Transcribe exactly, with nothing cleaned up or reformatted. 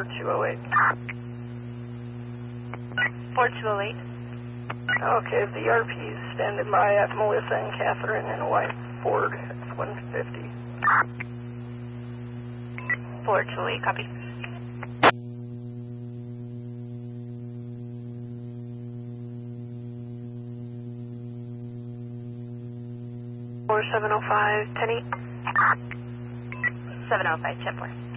two oh eight. four two oh eight. Okay, the E R P is standing by at Melissa and Catherine in a white Ford F one fifty. four two oh eight, copy. four seven oh five, ten eight. seven oh five, ten four.